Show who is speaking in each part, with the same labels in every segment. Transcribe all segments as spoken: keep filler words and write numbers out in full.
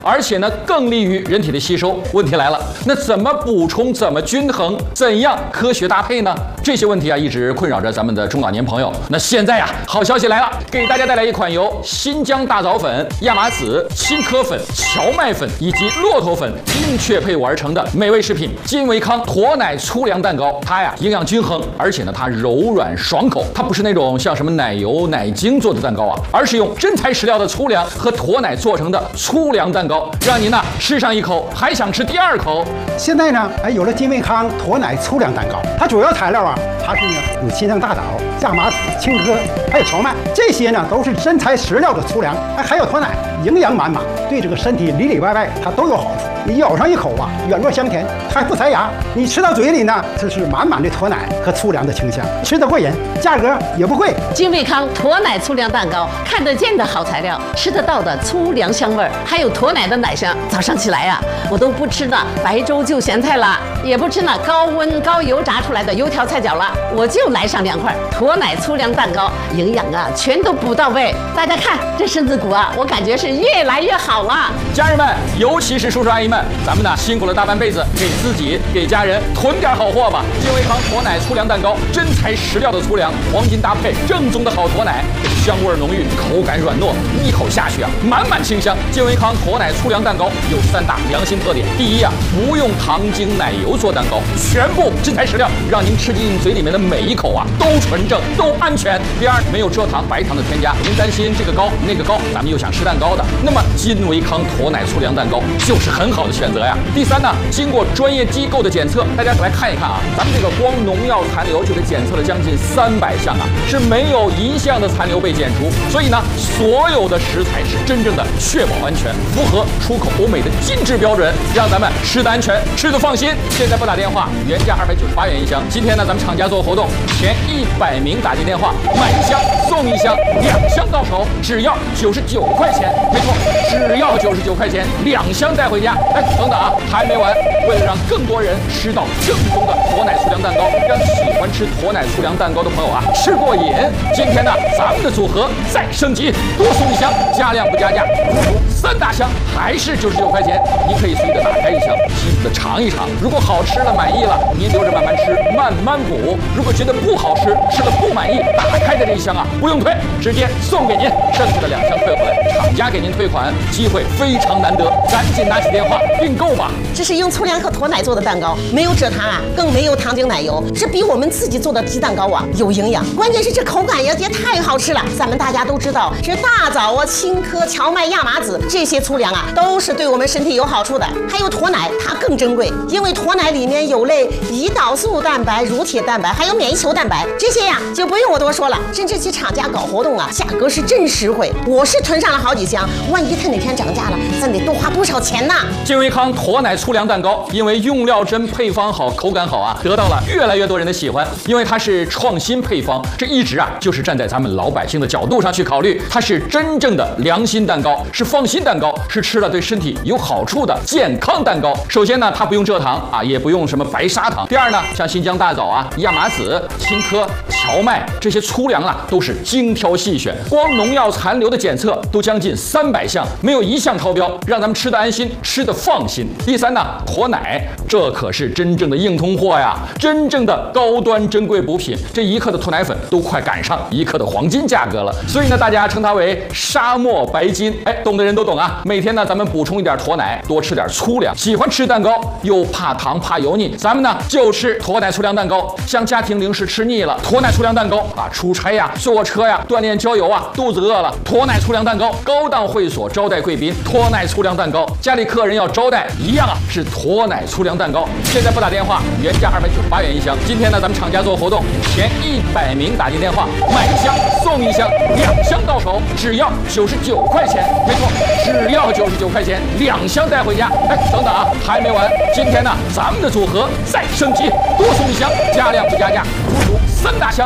Speaker 1: 而且呢更利于人体的吸收。问题来了，那怎么补充？怎么均衡？怎样科学搭配呢？这些问题啊一直困扰着咱们的中老年朋友。那现在呀，好消息来了，给大家带来一款由新疆大枣粉、亚麻籽、青稞粉、荞麦粉以及骆驼粉精确配伍而成的美味食品——金维康驼奶粗粮蛋糕。它呀营养均衡，而且呢它柔软爽口。它不是那种像什么奶油、奶精做的蛋糕啊，而是用真材实料的粗粮和驼奶做成的粗粮蛋糕，让您呢吃上一口还想吃第二口。
Speaker 2: 现在呢，还有了金维康驼奶粗粮蛋糕，它主要材料啊，它是呢有新疆大枣、亚麻籽、青稞，还有荞麦，这些呢都是真材实料的粗粮，还还有驼奶，营养满满，对这个身体里里外外它都有好处。你咬上一口啊，软糯香甜，它还不塞牙，你吃到嘴里呢，这是满满的驼奶和粗粮的清香，吃得过瘾，价格也不贵。
Speaker 3: 金维康驼奶粗粮蛋糕，看得见的好材料，吃得到的粗粮香味儿，还有驼奶的奶香。早上起来呀、啊，我都不吃那白粥就咸菜了，也不吃那高温高油炸出来的油条菜饺了，我就来上两块驼奶粗粮蛋糕，营养啊全都补到位。大家看这身子骨啊，我感觉是越来越好了。
Speaker 1: 家人们，尤其是叔叔阿姨们，咱们呢辛苦了大半辈子，给自己给家人囤点好货吧。金维康驼奶粗粮蛋糕，真材实料的粗粮，黄金搭配，正宗的好驼奶，香味浓郁，口感软糯，一口下去啊，满满清香。金维康驼奶粗粮蛋糕有三大良心特点：第一啊，不用糖精奶油做蛋糕，全部真材实料，让您吃进嘴里面的每一口啊都纯正，都安全。第二，没有蔗糖、白糖的添加，您担心这个高那个高，咱们又想吃蛋糕的，那么金维康驼奶粗粮蛋糕就是很好的选择呀。第三呢，经过专业机构的检测，大家来看一看啊，咱们这个光农药残留就得检测了将近三百项啊，是没有一项的残留被检出，所以呢，所有的食材是真正的确保安全，符合出口欧美的金质标准，让咱们吃的安全，吃的放心。现在拨打电话，原价二百九十八元一箱，今天呢，咱们厂家做活动，前一百名打进电话买一箱送一箱，两箱到手只要九十九块钱，没错，只要九十九块钱，两箱带回家。哎，等等啊，还没完，为了让更多人吃到正宗的驼奶粗粮蛋糕，让喜欢吃驼奶粗粮蛋糕的朋友啊吃过瘾，今天呢，咱们的组合再升级，多送一箱，加量不加价，足足三大箱，还是九十九块钱。您可以随意的打开一箱，细细的尝一尝，如果好吃了满意了，您留着慢慢吃，慢慢补；如果觉得不好吃，吃了不满意，打开的这一箱啊不用退，直接送给您，剩下的两箱退回来，厂家给您退款，机会非常难得，赶紧拿起电话订购吧。
Speaker 3: 这是用粗粮和驼奶做的蛋糕，没有蔗糖啊，更没有糖精奶油，这比我们自己做的鸡蛋糕啊有营养，关键是这口感也也太好吃了。咱们大家都知道，这大枣啊、青稞、荞麦、亚麻籽这些粗粮啊，都是对我们身体有好处的。还有驼奶，它更珍贵，因为驼奶里面有类胰岛素蛋白、乳铁蛋白，还有免疫球蛋白，这些呀就不用我多说了。甚至其厂家搞活动啊，价格是真实惠，我是囤上了好几箱，万一它哪天涨价了，咱得多花不少钱呢。
Speaker 1: 金维康驼奶粗粮蛋糕，因为用料真、配方好、口感好啊，得到了越来越多人的喜欢。因为它是创新配方，这一直啊就是站在咱们老百姓的角度上去考虑，它是真正的良心蛋糕，是放心蛋糕，是吃了对身体有好处的健康蛋糕。首先呢，它不用蔗糖啊，也不用什么白砂糖。第二呢，像新疆大枣啊、亚麻籽、青稞、荞麦这些粗粮啊，都是精挑细选，光农药残留的检测都将近三百项，没有一项超标，让咱们吃得安心，吃得放心。第三呢，驼奶，这可是真正的硬通货呀，真正的高端珍贵补品，这一克的驼奶粉都快赶上一克的黄金价格了，所以呢，大家称它为沙漠白金。哎，懂的人都懂啊。每天呢，咱们补充一点驼奶，多吃点粗粮。喜欢吃蛋糕又怕糖怕油腻，咱们呢就吃驼奶粗粮蛋糕。像家庭零食吃腻了，驼奶粗粮蛋糕啊，出差呀、坐车呀、锻炼郊游啊，肚子饿了，驼奶粗粮蛋糕。高档会所招待贵宾，驼奶粗粮蛋糕。家里客人要招待，一样啊，是驼奶粗粮蛋糕。现在拨打电话，原价二百九十八元一箱，今天呢，咱们厂家做活动，前一百名打进电话买一箱送一箱，两箱到手只要九十九块钱，没错，只要九十九块钱，两箱带回家。哎，等等啊，还没完，今天呢，咱们的组合再升级，多送一箱，加量不加价，足足三大箱，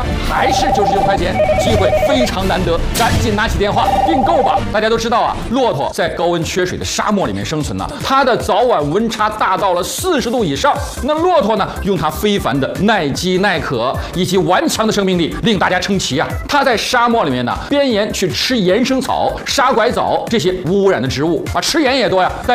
Speaker 1: 还是九十九块钱，机会非常难得，赶紧拿起电话订购吧！大家都知道啊，骆驼在高温缺水的沙漠里面生存呢、啊，它的早晚温差大到了四十度以上。那骆驼呢，用它非凡的耐饥耐渴以及顽强的生命力，令大家称奇啊！它在沙漠里面呢，边沿去吃岩生草、沙拐枣这些无污染的植物啊，吃盐也多呀。